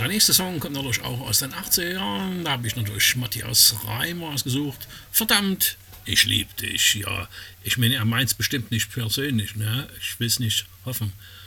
der nächste Song kommt natürlich auch aus den 80ern. Da habe ich natürlich Matthias Reim ausgesucht. Verdammt, ich lieb dich. Ja, ich meine, er meint es bestimmt nicht persönlich, ne? Ich will es nicht hoffen.